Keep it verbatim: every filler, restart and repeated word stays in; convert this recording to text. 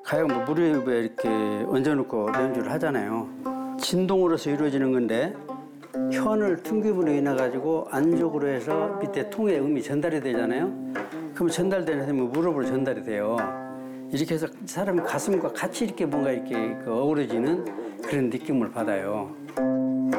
가령 뭐 무릎에 이렇게 얹어놓고 연주를 하잖아요. 진동으로서 이루어지는 건데 현을 튕김으로 인해 가지고 안쪽으로 해서 밑에 통에 음이 전달이 되잖아요. 그럼 전달되는 힘은 무릎으로 전달이 돼요. 이렇게 해서 사람 가슴과 같이 이렇게 뭔가 이렇게 그 어우러지는 그런 느낌을 받아요.